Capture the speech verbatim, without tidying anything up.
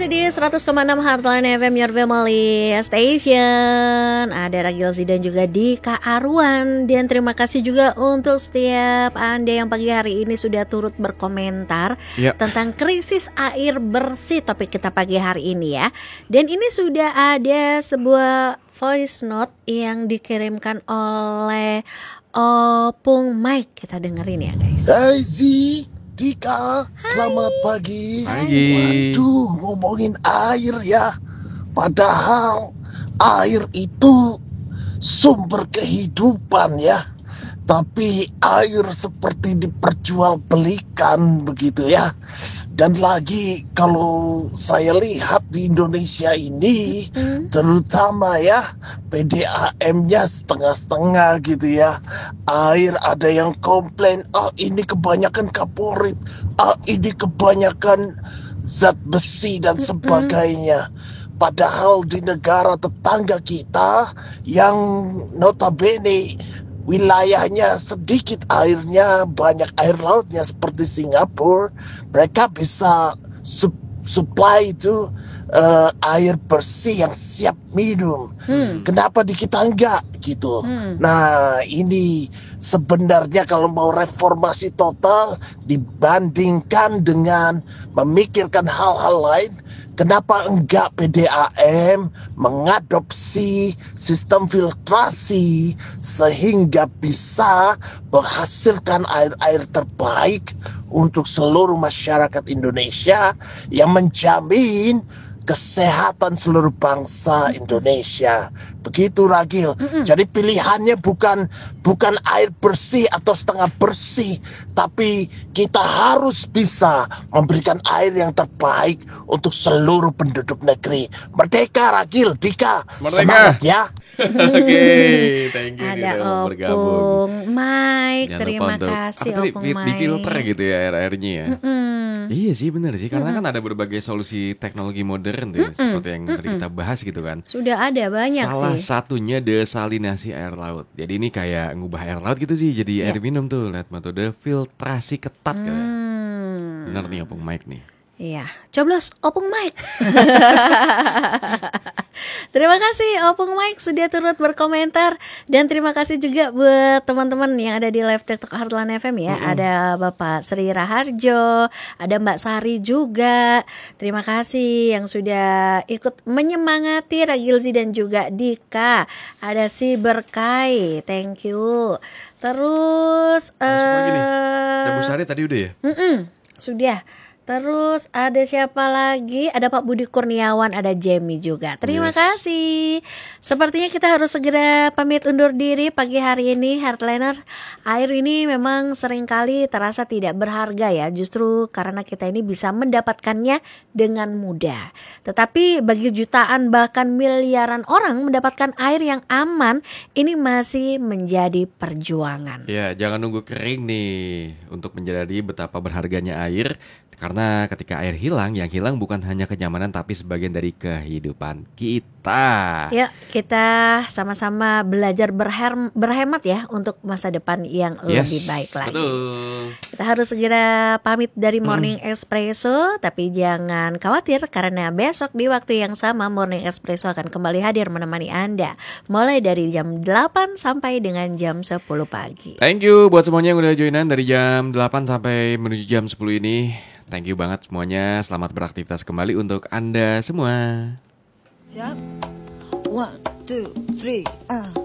masih di seratus koma enam Heartline F M, Your Family Station. Ada Ragil Zidan juga di Kak Arwan. Dan terima kasih juga untuk setiap Anda yang pagi hari ini sudah turut berkomentar ya. tentang krisis air bersih, topik kita pagi hari ini ya. Dan ini sudah ada sebuah voice note yang dikirimkan oleh Opung Mike. Kita dengerin ya guys. Hai Zi, Dika, selamat pagi. Pagi. Waduh, ngomongin air ya. Padahal air itu sumber kehidupan ya. Tapi air seperti diperjualbelikan begitu ya. Dan lagi kalau saya lihat di Indonesia ini, hmm. terutama ya P D A M-nya setengah-setengah gitu ya. Air ada yang komplain, ah ini kebanyakan kaporit, ah ini kebanyakan zat besi dan sebagainya. Padahal di negara tetangga kita yang notabene wilayahnya sedikit airnya, banyak air lautnya seperti Singapura, mereka bisa sup, supply itu uh, air bersih yang siap minum. Hmm. Kenapa di kita enggak gitu? Hmm. Nah ini sebenarnya kalau mau reformasi total dibandingkan dengan memikirkan hal-hal lain, kenapa enggak P D A M mengadopsi sistem filtrasi sehingga bisa menghasilkan air-air terbaik untuk seluruh masyarakat Indonesia yang menjamin kesehatan seluruh bangsa Indonesia. Begitu Ragil. Mm-mm. Jadi pilihannya bukan bukan air bersih atau setengah bersih, tapi kita harus bisa memberikan air yang terbaik untuk seluruh penduduk negeri. Merdeka Ragil, Dika. Merdeka. Semangat ya. Oke, okay, thank you. Ada Opung Mike, terima kasih Opung Mike. Di filter gitu ya air-airnya ya. Mm-mm. Iya sih benar sih, karena Mm-mm. kan ada berbagai solusi teknologi modern tuh, seperti yang tadi kita bahas gitu kan. Sudah ada banyak Salah sih. Salah satunya desalinasi air laut. Jadi ini kayak ngubah air laut gitu sih, jadi yeah. air minum tuh, lihat metode filtrasi ketat hmm. kan. Benar nih Opung Mike nih. Iya, coblos Opung Mike. Terima kasih Opung Mike sudah turut berkomentar. Dan terima kasih juga buat teman-teman yang ada di live TikTok Heartline F M ya. Mm-hmm. Ada Bapak Sri Raharjo, ada Mbak Sari juga. Terima kasih yang sudah ikut menyemangati Ragilzi dan juga Dika. Ada si Berkai, thank you. Terus uh, ada Bu Sari tadi udah ya? Mm-mm, sudah. Terus ada siapa lagi? Ada Pak Budi Kurniawan, ada Jamie juga. Terima yes. kasih. Sepertinya kita harus segera pamit undur diri pagi hari ini, Heartliner. Air ini memang seringkali terasa tidak berharga ya, justru karena kita ini bisa mendapatkannya dengan mudah. Tetapi bagi jutaan bahkan miliaran orang mendapatkan air yang aman, ini masih menjadi perjuangan. Ya, jangan nunggu kering nih untuk menjadi betapa berharganya air. Karena ketika air hilang, yang hilang bukan hanya kenyamanan tapi sebagian dari kehidupan kita. Ya, kita sama-sama belajar berher- berhemat ya untuk masa depan yang yes, lebih baik lagi. Betul. Kita harus segera pamit dari Morning hmm. Espresso, tapi jangan khawatir karena besok di waktu yang sama Morning Espresso akan kembali hadir menemani Anda mulai dari jam delapan sampai dengan jam sepuluh pagi. Thank you buat semuanya yang udah joinan dari jam delapan sampai menuju jam sepuluh ini. Thank you banget semuanya. Selamat beraktivitas kembali untuk Anda semua. Siap. One, two, three, ah.